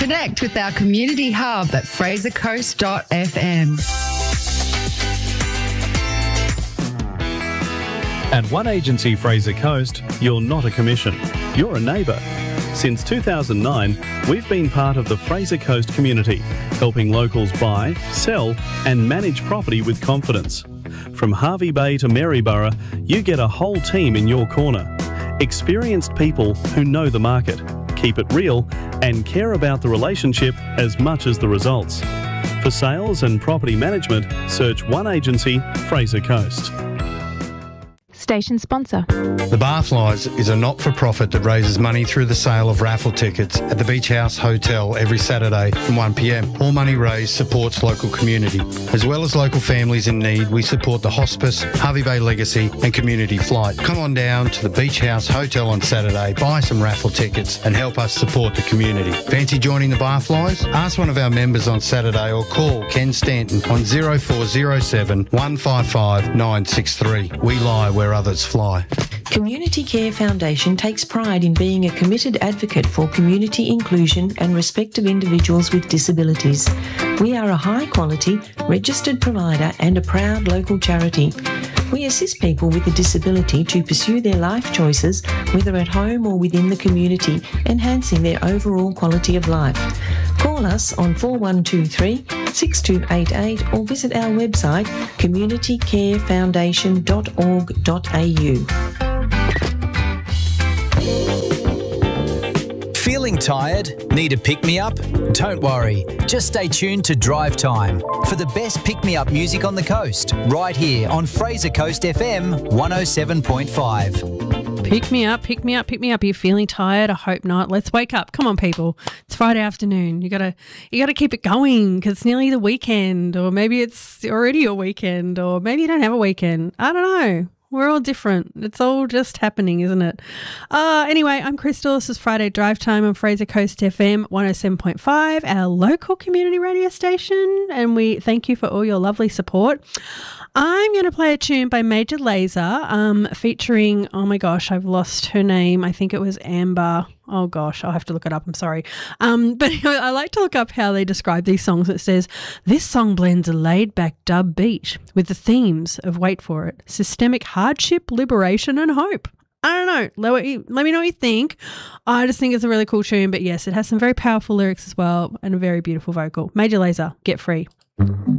Connect with our community hub at frasercoast.fm. At One Agency Fraser Coast, you're not a commission, you're a neighbour. Since 2009, we've been part of the Fraser Coast community, helping locals buy, sell and manage property with confidence. From Hervey Bay to Maryborough, you get a whole team in your corner. Experienced people who know the market, keep it real and care about the relationship as much as the results. For sales and property management, search One Agency Fraser Coast. Station sponsor. The Barflies is a not-for-profit that raises money through the sale of raffle tickets at the Beach House Hotel every Saturday from 1 p.m. All money raised supports local community. As well as local families in need, we support the Hospice, Hervey Bay Legacy and Community Flight. Come on down to the Beach House Hotel on Saturday, buy some raffle tickets and help us support the community. Fancy joining the Barflies? Ask one of our members on Saturday or call Ken Stanton on 0407 155 963. We lie where others fly. Community Care Foundation takes pride in being a committed advocate for community inclusion and respect of individuals with disabilities. We are a high-quality, registered provider and a proud local charity. We assist people with a disability to pursue their life choices, whether at home or within the community, enhancing their overall quality of life. Call us on 4123 6288 or visit our website communitycarefoundation.org.au. Feeling tired? Need a pick-me-up? Don't worry. Just stay tuned to Drive Time for the best pick-me-up music on the coast, right here on Fraser Coast FM 107.5. Pick me up, pick me up, pick me up. Are you feeling tired? I hope not. Let's wake up. Come on, people. It's Friday afternoon. You gotta keep it going because it's nearly the weekend, or maybe it's already your weekend, or maybe you don't have a weekend. I don't know. We're all different. It's all just happening, isn't it? Anyway, I'm Crystal. This is Friday Drive Time on Fraser Coast FM 107.5, our local community radio station, and we thank you for all your lovely support. I'm going to play a tune by Major Lazer featuring, oh my gosh, I've lost her name. I think it was Amber. Oh gosh, I'll have to look it up. I'm sorry. But I like to look up how they describe these songs. It says, this song blends a laid-back dub beat with the themes of, wait for it, systemic hardship, liberation and hope. I don't know. Let me know what you think. I just think it's a really cool tune. But yes, it has some very powerful lyrics as well and a very beautiful vocal. Major Lazer, Get Free.